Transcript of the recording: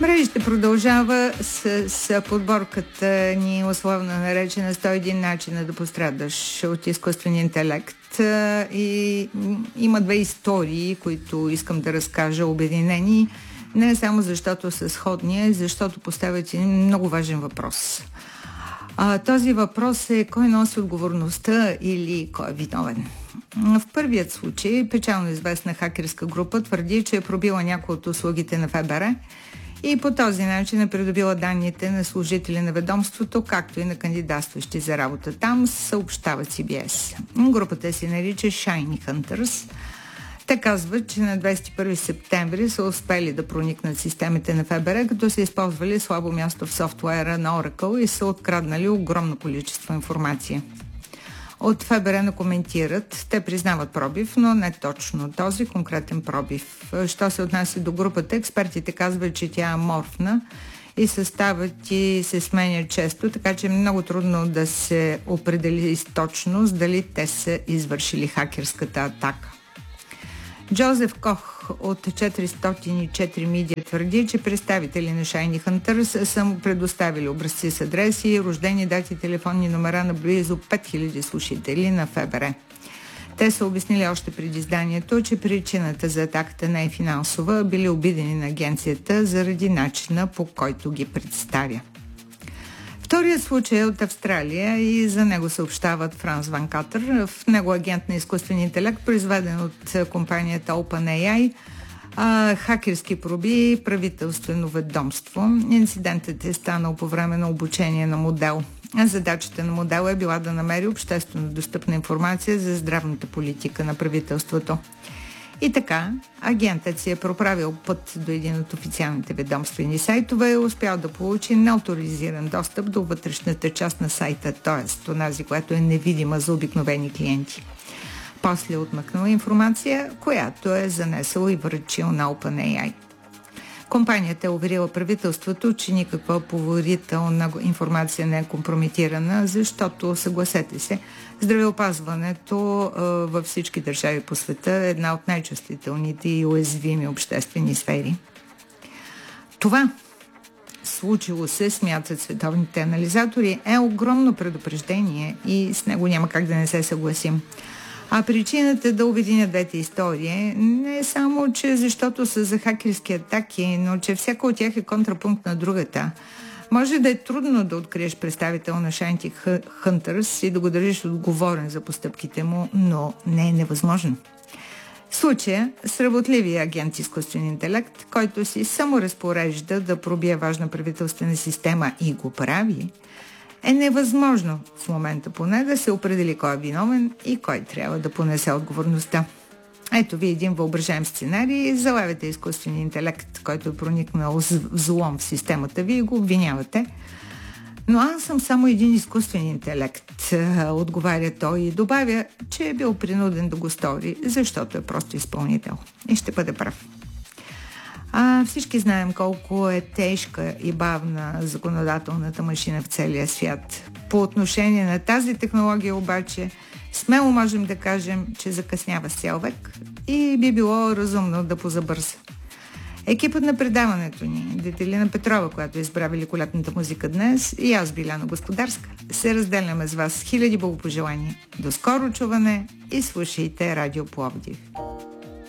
Мрежите продължава с подборката ни, условно наречена 101 начина да пострадаш от изкуствен интелект. И има две истории, които искам да разкажа, обединени, не само защото са сходни, а защото поставят един много важен въпрос. Този въпрос е кой носи отговорността или кой е виновен. В първият случай печално известна хакерска група твърди, че е пробила някои от услугите на ФБР и по този начин е придобила данните на служители на ведомството, както и на кандидатстващи за работа там, съобщава CBS. Групата се нарича Shiny Hunters. Те казват, че на 21 септември са успели да проникнат системите на ФБР, като са използвали слабо място в софтуера на Oracle и са откраднали огромно количество информация. От ФБР не коментират, те признават пробив, но не точно този конкретен пробив. Що се отнася до групата, експертите казват, че тя е аморфна и съставът и се сменя често, така че е много трудно да се определи с точност дали те са извършили хакерската атака. Джозеф Кох от 404 Media твърди, че представители на Shiny Hunters са му предоставили образци с адреси, рождени дати, телефонни номера на близо 5000 слушатели на ФБР. Те са обяснили още преди изданието, че причината за атаката не е финансова, били обидени на агенцията заради начина, по който ги представя. Вторият случай е от Австралия и за него съобщават Франс Ван Катър. В него агент на изкуствен интелект, произведен от компанията OpenAI, хакерски проби правителствено ведомство. Инцидентът е станал по време на обучение на модел. Задачата на модела е била да намери обществено достъпна информация за здравната политика на правителството. И така, агентът си е проправил път до един от официалните ведомствени сайтове и е успял да получи неавторизиран достъп до вътрешната част на сайта, т.е. онази, която е невидима за обикновени клиенти. После е отмъкнала информация, която е занесъл и връчил на OpenAI. Компанията е уверила правителството, че никаква поверителна информация не е компрометирана, защото, съгласете се, здравеопазването във всички държави по света е една от най-чувствителните и уязвими обществени сфери. Това случило се, смятат световните анализатори, е огромно предупреждение и с него няма как да не се съгласим. А причината да обединя двете истории не е само, че защото са за хакерски атаки, но че всяка от тях е контрапункт на другата. Може да е трудно да откриеш представител на Shiny Hunters и да го държиш отговорен за постъпките му, но не е невъзможно. Случая с работливия агент изкуствен интелект, който си само разпорежда да пробие важна правителствена система и го прави, е невъзможно в момента поне да се определи кой е виновен и кой трябва да понесе отговорността. Ето ви един въображаем сценарий, залавяте изкуствен интелект, който е проникнал взлом в системата ви и го обвинявате. Но аз съм само един изкуствен интелект, отговаря той и добавя, че е бил принуден да го стори, защото е просто изпълнител. И ще бъде прав. Всички знаем колко е тежка и бавна законодателната машина в целия свят. По отношение на тази технология обаче, смело можем да кажем, че закъснява с цял век и би било разумно да позабърза. Екипът на предаването ни, Детелина Петрова, която избра великолепната музика днес, и аз, Биляна Господарска, се разделяме с вас хиляди благопожелания. До скоро чуване и слушайте Радио Пловдив.